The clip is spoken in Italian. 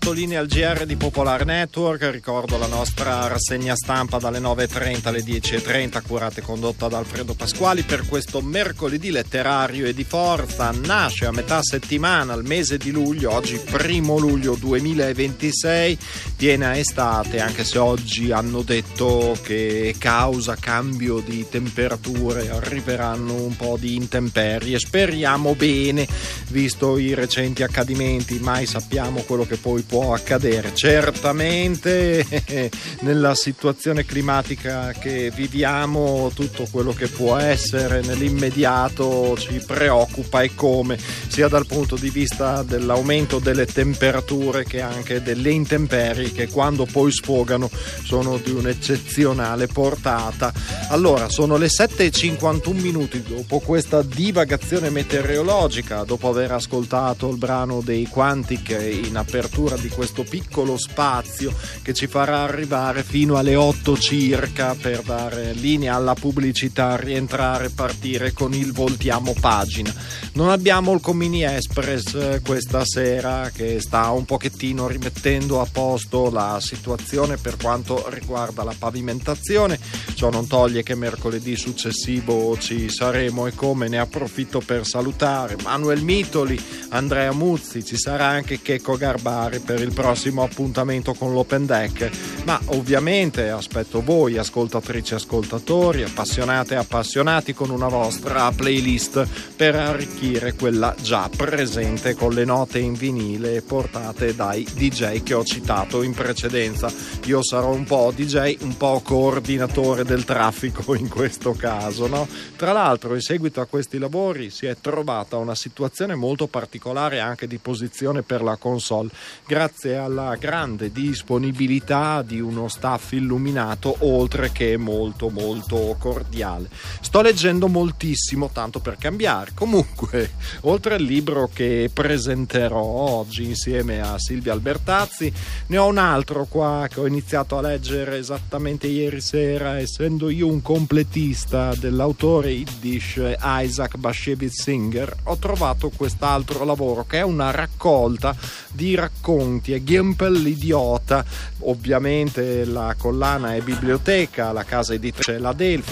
Linea al GR di Popolare Network. Ricordo la nostra rassegna stampa dalle 9.30 alle 10.30, curata e condotta da Alfredo Pasquali. Per questo mercoledì letterario e di forza nasce a metà settimana, il mese di luglio, oggi 1 luglio 2026, piena estate, anche se oggi hanno detto che causa cambio di temperature arriveranno un po' di intemperie. Speriamo bene, visto i recenti accadimenti, mai sappiamo quello che poi può accadere. Certamente nella situazione climatica che viviamo tutto quello che può essere nell'immediato ci preoccupa, e come, sia dal punto di vista dell'aumento delle temperature che anche delle intemperie, che quando poi sfogano sono di un'eccezionale portata. Allora, sono le 7:51 dopo questa divagazione meteorologica, dopo aver ascoltato il brano dei Quantic in apertura di questo piccolo spazio che ci farà arrivare fino alle 8 circa per dare linea alla pubblicità, rientrare, partire con il voltiamo pagina. Non abbiamo il Comini Express questa sera, che sta un pochettino rimettendo a posto la situazione per quanto riguarda la pavimentazione. Ciò non toglie che mercoledì successivo ci saremo, e come, ne approfitto per salutare Manuel Mitoli, Andrea Muzzi, ci sarà anche Checco Garbari per il prossimo appuntamento con l'Open Deck, ma ovviamente aspetto voi ascoltatrici e ascoltatori, appassionate e appassionati, con una vostra playlist per arricchire quella già presente con le note in vinile portate dai DJ che ho citato in precedenza. Io sarò un po' DJ, un po' coordinatore del traffico in questo caso, no? Tra l'altro, in seguito a questi lavori si è trovata una situazione molto particolare anche di posizione per la console, grazie alla grande disponibilità di uno staff illuminato, oltre che molto molto cordiale. Sto leggendo moltissimo, tanto per cambiare. Comunque, oltre al libro che presenterò oggi insieme a Silvia Albertazzi, ne ho un altro qua che ho iniziato a leggere esattamente ieri sera, essendo io un completista dell'autore yiddish Isaac Bashevis Singer. Ho trovato quest'altro lavoro che è una raccolta di racconti, è Gimpel l'idiota. Ovviamente la collana è Biblioteca, la casa editrice è la Delphi.